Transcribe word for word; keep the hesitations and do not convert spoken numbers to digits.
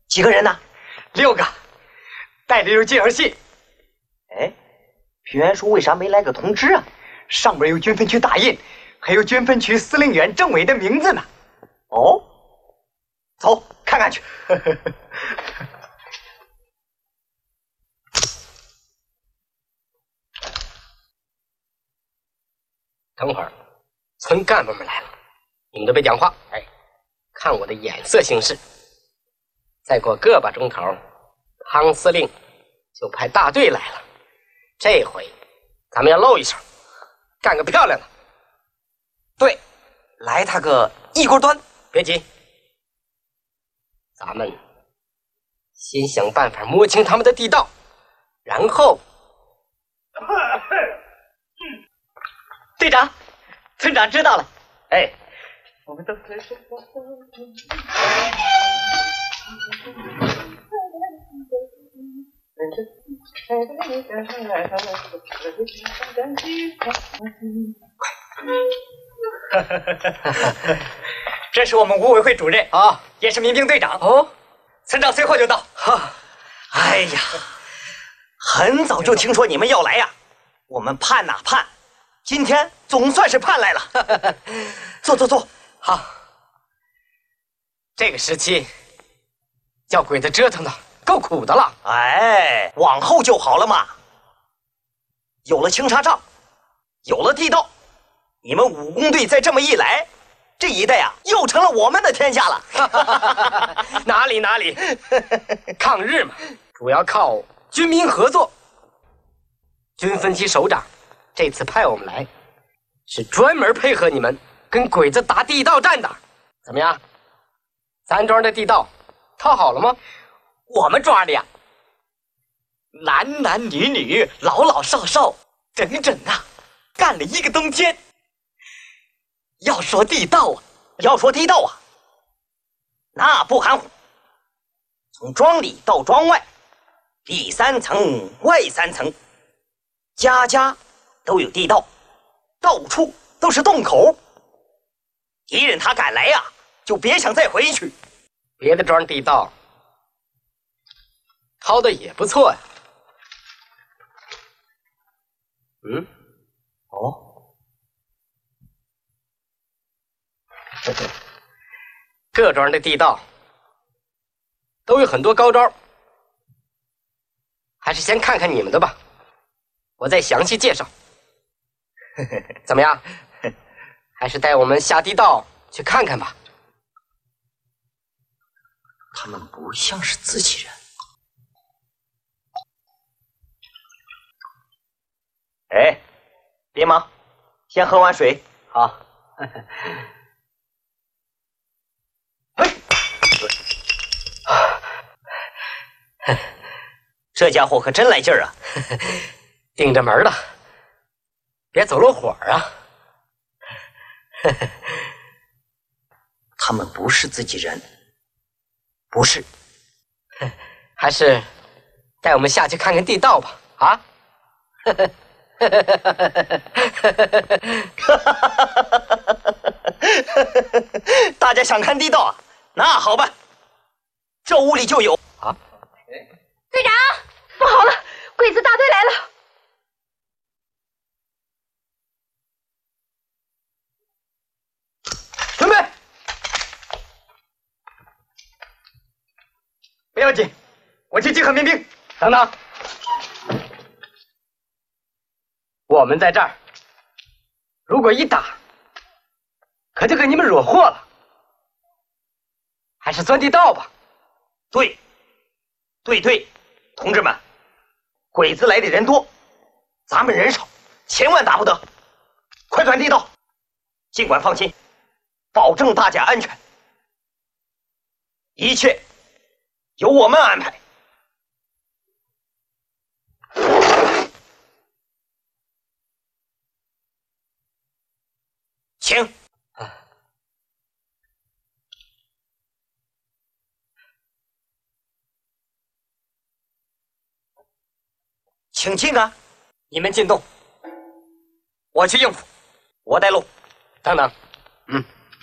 几个人呢？ 六个，带着有介绍信。 哎，平原叔为啥没来个通知啊？ 上边有军分区大印，还有军分区司令员政委的名字呢。 哦，走，看看去。 等会儿，村干部们来了，你们都别讲话，哎，看我的眼色行事。再过个把钟头，汤司令就派大队来了。这回咱们要露一手，干个漂亮的。 对，来他个一锅端。 别急，咱们先想办法摸清他们的地道，然后。 队长，村长知道了。 哎， 我们都在说。这是我们五委会主任啊， 也是民兵队长哦。 村长随后就到。 哈，哎呀，很早就听说你们要来呀，我们盼呐盼。今天总算是盼来了，坐坐坐。 好，这个时期叫鬼子折腾的够苦的了。 哎，往后就好了嘛。有了青纱帐，有了地道，你们武工队再这么一来，这一带啊又成了我们的天下了。 哪里哪里，抗日嘛，主要靠军民合作。军分区首长这次派我们来，是专门配合你们跟鬼子打地道战的。怎么样？咱庄的地道套好了吗？ 我们庄的呀，男男女女、老老少少，整整啊，干了一个冬天。要说地道啊，要说地道啊，那不含糊。从庄里到庄外，里三层外三层，家家都有地道，到处都是洞口。敌人他敢来呀、啊，就别想再回去。 别的庄地道掏的也不错呀。嗯， 哦， 各庄的地道都有很多高招，还是先看看你们的吧，我再详细介绍。怎么样？还是带我们下地道去看看吧。 他们不像是自己人。哎，别忙，先喝碗水。 好。 这家伙可真来劲儿啊！ 盯着门了，别走漏火啊！ 他们不是自己人，不是。 还是带我们下去看看地道吧。啊！ 大家想看地道啊？那好办，这屋里就有啊。 队长，不好了，鬼子大队来了！ 准备，不要紧，我去集合民兵。 等等，我们在这儿，如果一打，可就给你们惹祸了。还是钻地道吧。 对，对对，同志们，鬼子来的人多，咱们人少，千万打不得。快钻地道，尽管放心，保证大家安全，一切由我们安排。请。请进啊！ 你们进洞， 我去应付。 我带路。 等等，嗯。